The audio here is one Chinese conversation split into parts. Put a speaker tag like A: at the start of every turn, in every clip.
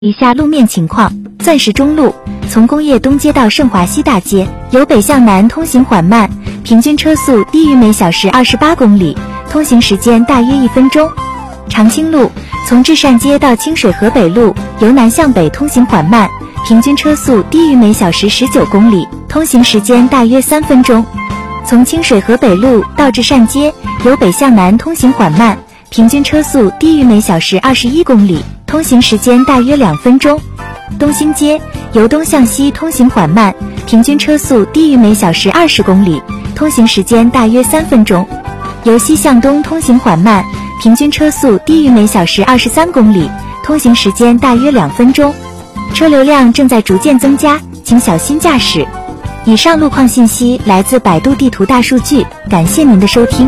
A: 以下路面情况：钻石中路从工业东街到盛华西大街，由北向南通行缓慢，平均车速低于每小时28公里，通行时间大约1分钟。长青路从至善街到清水河北路，由南向北通行缓慢，平均车速低于每小时19公里，通行时间大约3分钟。从清水河北路到至善街，由北向南通行缓慢，平均车速低于每小时21公里，通行时间大约2分钟。东兴街由东向西通行缓慢，平均车速低于每小时20公里，通行时间大约3分钟。由西向东通行缓慢，平均车速低于每小时23公里，通行时间大约2分钟。车流量正在逐渐增加，请小心驾驶。以上路况信息来自百度地图大数据，感谢您的收听。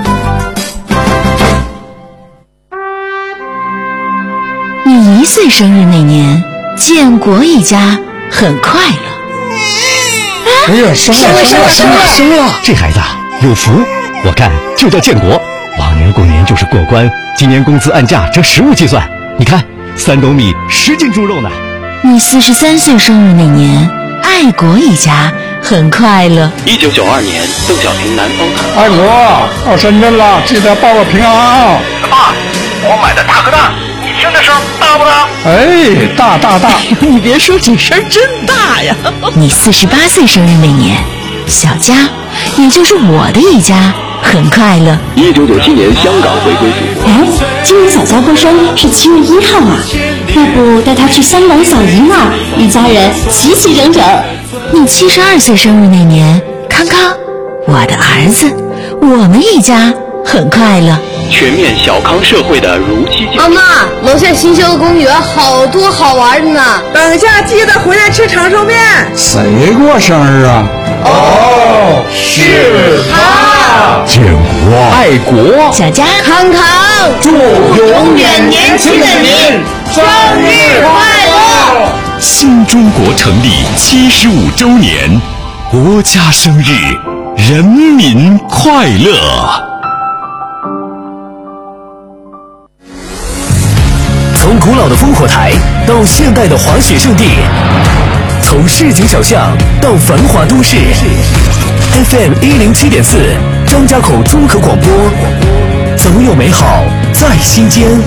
B: 你1岁生日那年，建国一家很快乐。
C: 哎呀，生了！这孩子有福，我看就叫建国。往年过年就是过关，今年工资按价折实物计算，你看3斗米10斤猪肉呢。
B: 你43岁生日那年，爱国一家很快乐。
D: 1992年，邓小平南方谈。
E: 爱国到深圳了，记得报个平安啊！
F: 爸，我买的大哥大，你听这声大不大？
E: 哎，大！
B: 你别说，这声真大呀！你48岁生日那年，小家，也就是我的一家，很快乐。
D: 1997年，香港回归祖国。
G: 哎，今年小家过生日是7月1号啊，要不带他去香港小姨那儿，一家人齐齐整整。
B: 你72岁生日那年，康康，我的儿子，我们一家很快乐。
D: 全面小康社会的如期建设。
H: 妈妈，楼下新修的公园好多好玩的呢。
I: 等下记得回来吃长寿面。
E: 谁过生日啊？
I: 哦，是他。
C: 建国爱国，
B: 小家
H: 康康，
I: 祝永远年轻的您生日快乐！
J: 新中国成立75周年，国家生日，人民快乐。
C: 从古老的烽火台到现代的滑雪胜地，从市井小巷到繁华都市 ，FM 107.4张家口综合广播，总有美好在心间。